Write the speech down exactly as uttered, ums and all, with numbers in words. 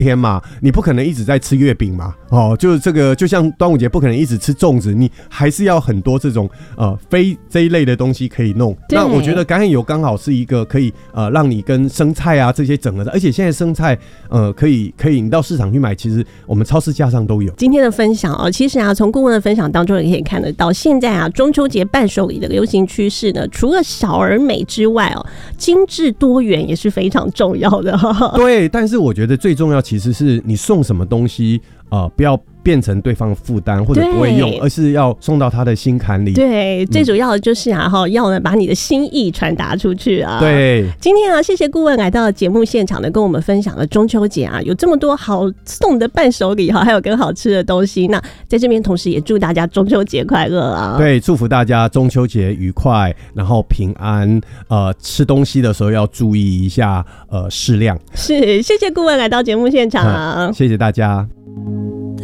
天嘛，你不可能一直在吃月饼嘛，哦，就是这个，就像端午节不可能一直吃粽子，你还是要很多这种呃非这一类的东西可以弄。那我觉得橄榄油刚好是一个可以呃让你跟生菜啊这些整合的，而且现在生菜呃可以可以你到市场去买，其实我们超市架上都有。 今天的分享哦，其实啊，从顾问的分享当中也可以看得到，现在啊中秋节伴手礼的流行趋势呢，除了小而美之外哦，精致多元也是非常重要的。 对，但是我觉得最重要其实是你送什么东西，呃，不要变成对方的负担或者不会用，而是要送到他的心坎里。 对，最主要的就是啊，哈、嗯，要呢把你的心意传达出去啊。 对， 今天啊，谢谢顾问来到节目现场呢，跟我们分享了中秋节啊有这么多好送的伴手礼哈，还有更好吃的东西。那在这边同时也祝大家中秋节快乐啊！ 对，祝福大家中秋节愉快，然后平安。呃，吃东西的时候要注意一下，呃，适量。 是，谢谢顾问来到节目现场、啊嗯，谢谢大家。